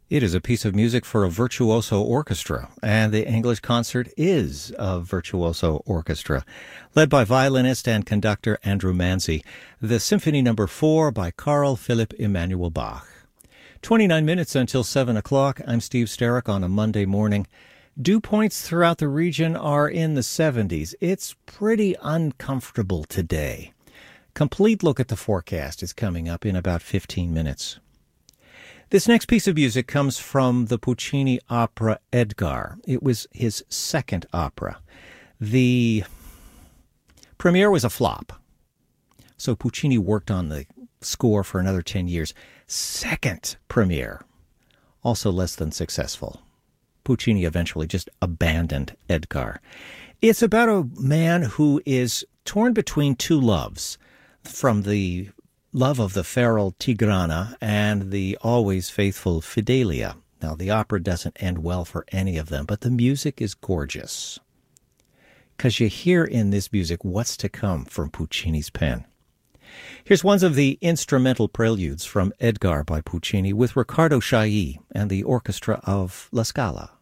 It is a piece of music for a virtuoso orchestra, and the English concert is a virtuoso orchestra, led by violinist and conductor Andrew Manzi. The Symphony No. 4 by Carl Philipp Emanuel Bach. 29 minutes until 7 o'clock. I'm Steve Sterrick on a Monday morning. Dew points throughout the region are in the 70s. It's pretty uncomfortable today. Complete look at the forecast is coming up in about 15 minutes. This next piece of music comes from the Puccini opera Edgar. It was his second opera. The premiere was a flop, so Puccini worked on the score for another 10 years. Second premiere, also less than successful. Puccini eventually just abandoned Edgar. It's about a man who is torn between two loves, from the love of the feral Tigrana and the always faithful Fidelia. Now, the opera doesn't end well for any of them, but the music is gorgeous, because you hear in this music what's to come from Puccini's pen. Here's one of the instrumental preludes from Edgar by Puccini with Riccardo Chailly and the orchestra of La Scala.